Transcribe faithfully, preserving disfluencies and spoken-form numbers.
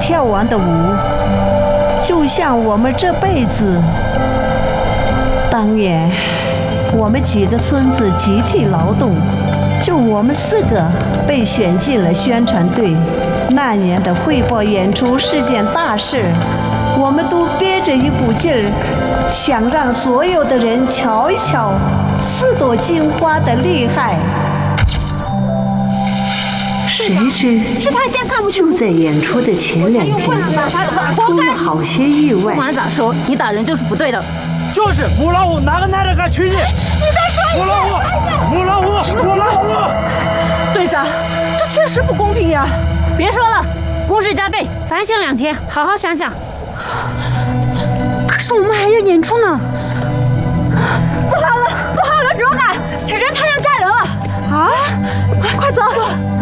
跳完的舞，就像我们这辈子。当年我们几个村子集体劳动，就我们四个被选进了宣传队。那年的汇报演出是件大事，我们都憋着一股劲儿，想让所有的人瞧一瞧四朵金花的厉害。谁知是他先看不清， 就在演出的前两天，出了好些意外。 不管咋说，你打人就是不对的。 就是母老虎，哪个男的敢娶你？你再说一遍！ 母老虎，母老虎，母老虎！ 队长，这确实不公平呀！别说了，公事加倍，反省两天，好好想想。可是我们还要演出呢。不好了，不好了，主管，人他要嫁人了！啊！快走！